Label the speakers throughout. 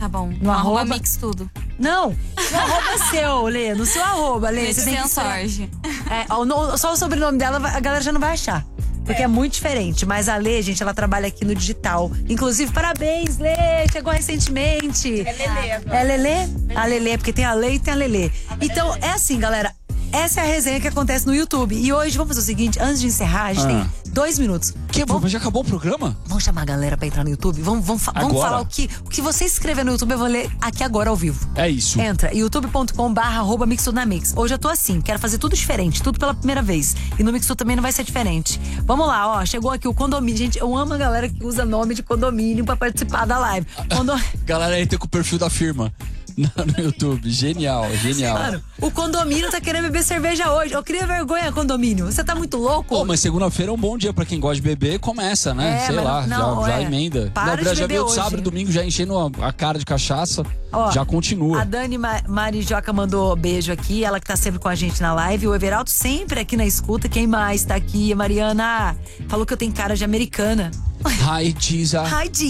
Speaker 1: Tá bom.
Speaker 2: No arroba
Speaker 1: Mix tudo.
Speaker 2: Não, no arroba seu, Lê. No seu arroba, Lê. Você tem que
Speaker 1: Sorge.
Speaker 2: só o sobrenome dela a galera já não vai achar. Porque é muito diferente. Mas a Lê, gente, ela trabalha aqui no digital. Inclusive, parabéns, Lê. Chegou recentemente.
Speaker 3: É Lelê agora.
Speaker 2: É Lelê? A Lelê, porque tem a Lê e tem a Lelê. Então, é assim, galera. Essa é a resenha que acontece no YouTube. E hoje, vamos fazer o seguinte, antes de encerrar, a gente tem 2 minutos.
Speaker 4: Mas já acabou o programa?
Speaker 2: Vamos chamar a galera pra entrar no YouTube? Vamos falar o que você escrever no YouTube, eu vou ler aqui agora ao vivo.
Speaker 4: É isso.
Speaker 2: Entra, youtube.com/mixtudonamix. Hoje eu tô assim, quero fazer tudo diferente, tudo pela primeira vez. E no Mixtudo também não vai ser diferente. Vamos lá, ó, chegou aqui o condomínio. Gente, eu amo a galera que usa nome de condomínio pra participar da live.
Speaker 4: Galera aí tem com o perfil da firma no YouTube. Genial.
Speaker 2: Mano, o condomínio tá querendo beber cerveja hoje. Eu queria vergonha, condomínio. Você tá muito louco?
Speaker 4: Mas segunda-feira é um bom dia pra quem gosta de beber. Começa, né? Sei lá, já emenda.
Speaker 2: Já
Speaker 4: veio sábado e domingo já enchendo a cara de cachaça. Já continua.
Speaker 2: A Dani Marijoca mandou beijo aqui. Ela que tá sempre com a gente na live. O Everaldo sempre aqui na escuta. Quem mais tá aqui? A Mariana falou que eu tenho cara de americana.
Speaker 4: Hi, Giza.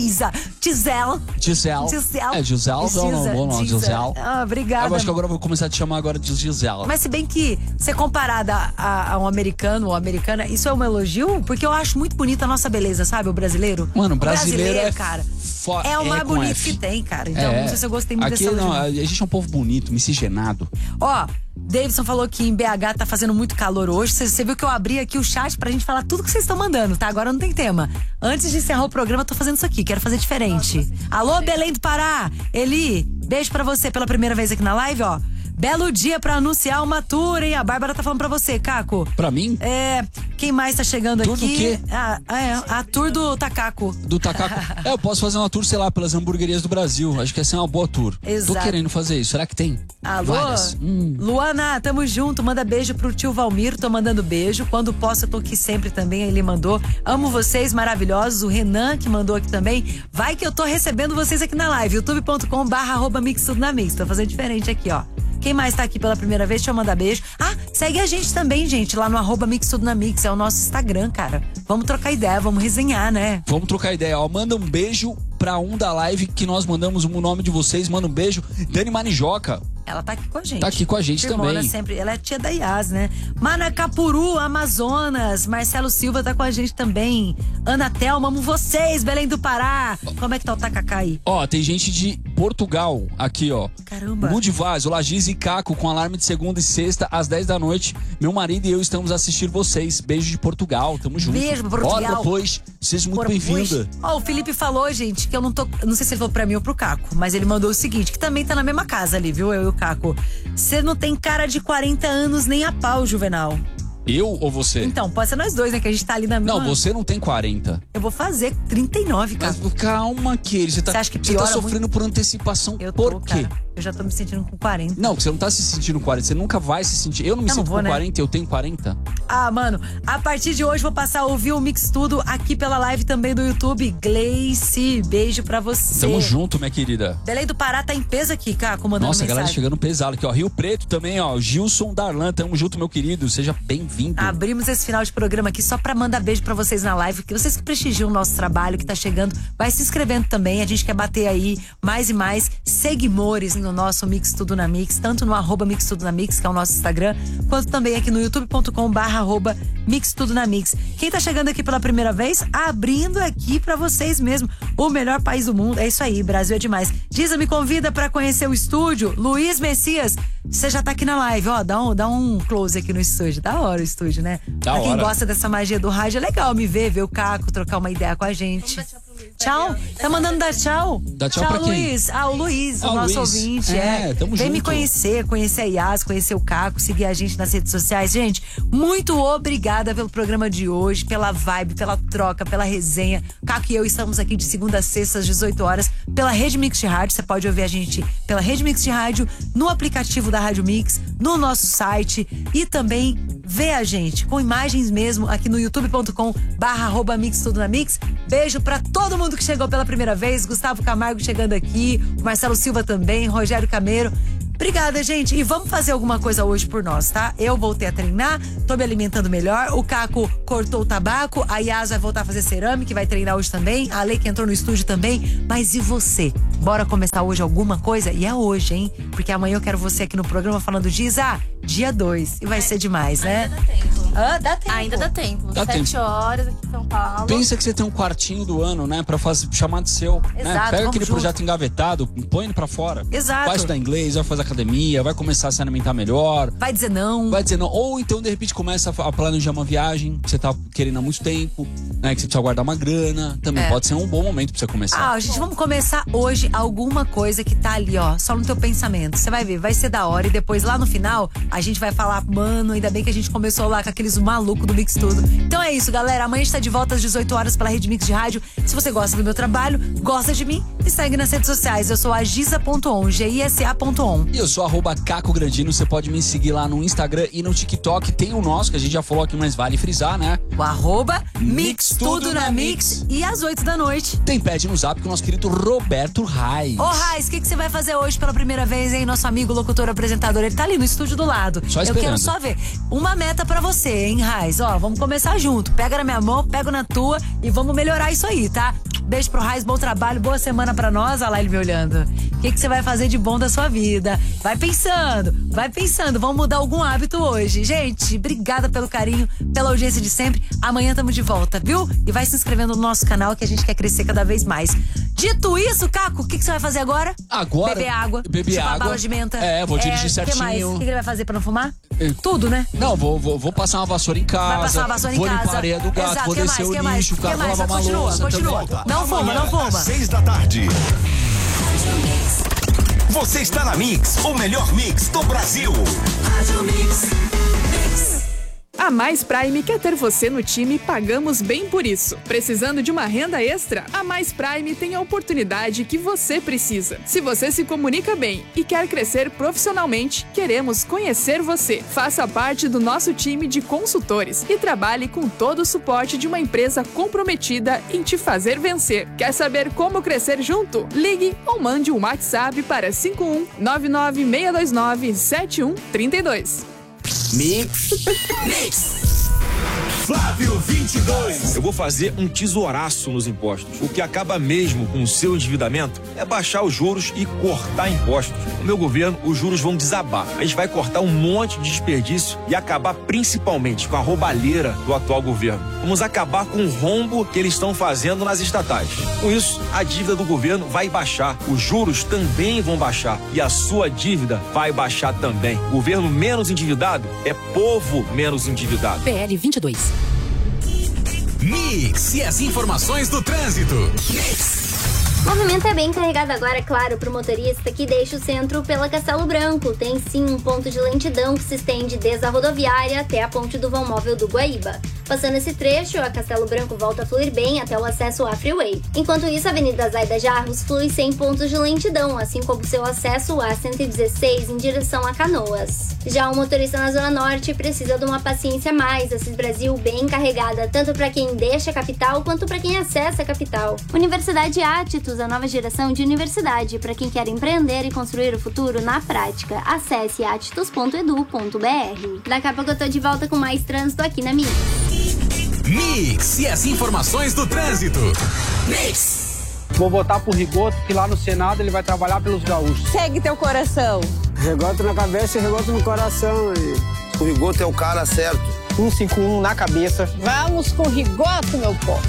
Speaker 2: Gisele.
Speaker 4: É, Gisele? Não, Gisele.
Speaker 2: Obrigada.
Speaker 4: Eu acho que agora eu vou começar a te chamar agora de Gisele.
Speaker 2: Mas se bem que ser comparada a um americano ou americana, isso é um elogio? Porque eu acho muito bonita a nossa beleza, sabe? O brasileiro.
Speaker 4: Mano, brasileiro
Speaker 2: cara. É o mais bonito que tem, cara. Então, não sei se eu gostei muito desse elogio.
Speaker 4: A gente é um povo bonito, miscigenado.
Speaker 2: Davidson falou que em BH tá fazendo muito calor hoje. Você viu que eu abri aqui o chat pra gente falar tudo que vocês estão mandando, tá? Agora não tem tema. Antes de encerrar o programa, eu tô fazendo isso aqui. Quero fazer diferente. Alô, Belém do Pará. Eli, beijo pra você pela primeira vez aqui na live, ó. Belo dia pra anunciar uma tour, hein? A Bárbara tá falando pra você, Caco.
Speaker 4: Pra mim?
Speaker 2: Quem mais tá chegando
Speaker 4: tour
Speaker 2: aqui?
Speaker 4: Do quê?
Speaker 2: A tour do Tacaco.
Speaker 4: Do Tacaco. Eu posso fazer uma tour, sei lá, pelas hamburguerias do Brasil. Acho que essa é uma boa tour.
Speaker 2: Exato.
Speaker 4: Tô querendo fazer isso. Será que tem?
Speaker 2: Alô?
Speaker 4: Várias.
Speaker 2: Luana, tamo junto. Manda beijo pro tio Valmir. Tô mandando beijo. Quando posso, eu tô aqui sempre também. Ele mandou. Amo vocês, maravilhosos. O Renan, que mandou aqui também. Vai que eu tô recebendo vocês aqui na live. youtube.com/mixtudonamix. Tô fazendo diferente aqui, ó. Quem mais tá aqui pela primeira vez, deixa eu mandar beijo. Segue a gente também, gente, lá no @mixtudonamix, é o nosso Instagram, cara. Vamos trocar ideia, vamos resenhar, né?
Speaker 4: Vamos trocar ideia, ó. Manda um beijo pra um da live que nós mandamos o nome de vocês. Manda um beijo. Dani Marijoca.
Speaker 2: Ela tá aqui com a gente.
Speaker 4: Tá aqui com a gente também.
Speaker 2: Sempre. Ela é tia da Yas, né? Manacapuru, Amazonas. Marcelo Silva tá com a gente também. Ana Thelma, amo vocês, Belém do Pará. Como é que tá o tacacá aí?
Speaker 4: Tem gente de Portugal aqui, ó.
Speaker 2: Caramba.
Speaker 4: Lud Vaz, olá, Giz e Caco, com alarme de segunda e sexta às 10 da noite. Meu marido e eu estamos a assistir vocês. Beijo de Portugal, tamo junto.
Speaker 2: Beijo, Portugal.
Speaker 4: Ora, pois, seja muito bem-vinda.
Speaker 2: O Felipe falou, gente, que eu não sei se ele falou pra mim ou pro Caco, mas ele mandou o seguinte, que também tá na mesma casa ali, viu? Eu e o Caco. Você não tem cara de 40 anos nem a pau, Juvenal.
Speaker 4: Eu ou você?
Speaker 2: Então, pode ser nós dois, né? Que a gente tá ali na mesma...
Speaker 4: Não, você não tem 40.
Speaker 2: Eu vou fazer 39, cara.
Speaker 4: Mas calma, Kelly. Você
Speaker 2: acha que piora
Speaker 4: tá sofrendo por antecipação. Por quê?
Speaker 2: Cara. Eu já tô me sentindo com 40.
Speaker 4: Não, você não tá se sentindo com 40. Você nunca vai se sentir. Eu não me sinto com 40, eu tenho 40.
Speaker 2: Mano, a partir de hoje vou passar a ouvir o Mix Tudo aqui pela live também do YouTube. Gleice, beijo pra você.
Speaker 4: Tamo junto, minha querida.
Speaker 2: Belém do Pará tá em peso aqui, cara, comandando
Speaker 4: mensagem. Nossa, a galera chegando pesado aqui, ó. Rio Preto também, ó. Gilson Darlan, tamo junto, meu querido. Seja bem-vindo.
Speaker 2: Abrimos esse final de programa aqui só pra mandar beijo pra vocês na live, que vocês que prestigiam o nosso trabalho, que tá chegando, vai se inscrevendo também. A gente quer bater aí mais e mais seguidores no nosso Mix Tudo na Mix, tanto no @mixtudonamix, que é o nosso Instagram, quanto também aqui no youtube.com/mixtudonamix. Quem tá chegando aqui pela primeira vez, abrindo aqui pra vocês mesmo, o melhor país do mundo. É isso aí, Brasil é demais. Giza me convida pra conhecer o estúdio. Luiz Messias, você já tá aqui na live, ó, dá um close aqui no estúdio. Da hora o estúdio, né? Pra quem gosta dessa magia do rádio, é legal me ver o Caco, trocar uma ideia com a gente. Tchau. Tá mandando dar tchau?
Speaker 4: Dá tchau pra quem?
Speaker 2: Luiz. O Luiz, o nosso ouvinte.
Speaker 4: Tamo
Speaker 2: Vem
Speaker 4: junto.
Speaker 2: me conhecer a Yas, conhecer o Caco, seguir a gente nas redes sociais. Gente, muito obrigada pelo programa de hoje, pela vibe, pela troca, pela resenha. Caco e eu estamos aqui de segunda a sexta às 18 horas pela Rede Mix de Rádio. Você pode ouvir a gente pela Rede Mix de Rádio, no aplicativo da Rádio Mix, no nosso site e também ver a gente com imagens mesmo aqui no youtube.com/mixtudonamix. Beijo pra todo mundo que chegou pela primeira vez. Gustavo Camargo chegando aqui, o Marcelo Silva também, Rogério Cameiro. Obrigada, gente. E vamos fazer alguma coisa hoje por nós, tá? Eu voltei a treinar, tô me alimentando melhor. O Caco cortou o tabaco, a Yas vai voltar a fazer cerâmica, vai treinar hoje também. A Lei que entrou no estúdio também. Mas e você? Bora começar hoje alguma coisa? E é hoje, hein? Porque amanhã eu quero você aqui no programa falando de dia 2. E vai ser demais, né?
Speaker 1: Ainda dá tempo.
Speaker 2: Dá tempo.
Speaker 1: Ainda dá tempo.
Speaker 4: Dá
Speaker 1: 7 horas aqui em São Paulo.
Speaker 4: Pensa que você tem um quartinho do ano, né? Pra chamar de seu.
Speaker 2: Exato,
Speaker 4: Né? Pega aquele
Speaker 2: junto.
Speaker 4: projeto engavetado, põe ele pra fora.
Speaker 2: Exato.
Speaker 4: Vai estudar inglês, vai fazer academia, vai começar a se alimentar melhor.
Speaker 2: Vai dizer não.
Speaker 4: Vai dizer não. Ou então, de repente, começa a planejar uma viagem que você tá querendo há muito tempo, né? Que você precisa guardar uma grana. Também pode ser um bom momento pra você começar.
Speaker 2: Gente, vamos começar hoje alguma coisa que tá ali, ó, só no teu pensamento. Você vai ver, vai ser da hora. E depois, lá no final, a gente vai falar, mano, ainda bem que a gente começou lá com aqueles malucos do Mix Tudo. Então é isso, galera. Amanhã a gente tá de volta às 18 horas pela Rede Mix de Rádio. Se você gosta do meu trabalho, gosta de mim, me segue nas redes sociais. Eu sou a Gisa.on, Gisa.on.
Speaker 4: E eu sou @Caco Grandino. Você pode me seguir lá no Instagram e no TikTok. Tem o nosso, que a gente já falou aqui, mas vale frisar, né?
Speaker 2: O @Mix Tudo na Mix. E às 8 da noite.
Speaker 4: Tem pede no zap com o nosso querido Roberto Reis.
Speaker 2: Ô, Reis, o que você vai fazer hoje pela primeira vez, hein? Nosso amigo locutor apresentador, ele tá ali no estúdio do lado.
Speaker 4: Só
Speaker 2: Eu quero só ver. Uma meta pra você, hein, Reis? Ó, vamos começar junto. Pega na minha mão, pego na tua e vamos melhorar isso aí, tá? Beijo pro Reis, bom trabalho, boa semana pra nós. Olha lá ele me olhando. O que você vai fazer de bom da sua vida? Vai pensando. Vamos mudar algum hábito hoje. Gente, obrigada pelo carinho, pela audiência de sempre. Amanhã tamo de volta, viu? E vai se inscrevendo no nosso canal que a gente quer crescer cada vez mais. Dito isso, Caco, o que você vai fazer agora?
Speaker 4: Agora?
Speaker 2: Beber água.
Speaker 4: Beber
Speaker 2: chupar
Speaker 4: água.
Speaker 2: bala de menta.
Speaker 4: Vou dirigir certinho.
Speaker 2: O que mais? O que ele vai fazer pra não fumar? Tudo, né?
Speaker 4: Não, vou passar uma vassoura em casa.
Speaker 2: Vai passar uma vassoura em
Speaker 4: vou
Speaker 2: casa.
Speaker 4: limpar a areia do gato,
Speaker 2: Exato.
Speaker 4: vou
Speaker 2: Que
Speaker 4: descer
Speaker 2: mais?
Speaker 4: o lixo, o
Speaker 2: Que
Speaker 4: carro
Speaker 2: mais?
Speaker 4: lavar uma louça.
Speaker 2: Continua. Não fuma.
Speaker 3: Às 6 da tarde. Você está na Mix, o melhor mix do Brasil.
Speaker 5: A Mais Prime quer ter você no time e pagamos bem por isso. Precisando de uma renda extra? A Mais Prime tem a oportunidade que você precisa. Se você se comunica bem e quer crescer profissionalmente, queremos conhecer você. Faça parte do nosso time de consultores e trabalhe com todo o suporte de uma empresa comprometida em te fazer vencer. Quer saber como crescer junto? Ligue ou mande um WhatsApp para 51996297132.
Speaker 3: Mix. Flávio 22.
Speaker 6: Eu vou fazer um tesouraço nos impostos. O que acaba mesmo com o seu endividamento é baixar os juros e cortar impostos. No meu governo, os juros vão desabar. A gente vai cortar um monte de desperdício e acabar principalmente com a roubalheira do atual governo. Vamos acabar com o rombo que eles estão fazendo nas estatais. Com isso, a dívida do governo vai baixar. Os juros também vão baixar. E a sua dívida vai baixar também. Governo menos endividado é povo menos endividado.
Speaker 7: PL 22.
Speaker 3: Mix e as informações do trânsito. Mix.
Speaker 8: O movimento é bem carregado agora, claro, para o motorista que deixa o centro pela Castelo Branco. Tem sim um ponto de lentidão que se estende desde a rodoviária até a ponte do vão móvel do Guaíba. Passando esse trecho, a Castelo Branco volta a fluir bem até o acesso à Freeway. Enquanto isso, a Avenida Zaida Jarros flui sem pontos de lentidão, assim como seu acesso à 116 em direção a Canoas. Já o motorista na Zona Norte precisa de uma paciência a mais. Assis Brasil bem carregada, tanto para quem deixa a capital quanto para quem acessa a capital. Universidade Atitus, a nova geração de universidade para quem quer empreender e construir o futuro na prática. Acesse atitus.edu.br. Daqui a pouco eu tô de volta com mais trânsito aqui na Mix.
Speaker 3: Mix e as informações do trânsito. Mix.
Speaker 9: Vou votar pro Rigoto, que lá no Senado ele vai trabalhar pelos gaúchos.
Speaker 10: Segue teu coração.
Speaker 9: Rigoto na cabeça e Rigoto no coração.
Speaker 11: O Rigoto é o cara certo.
Speaker 9: 151 na cabeça.
Speaker 10: Vamos com Rigoto, meu povo.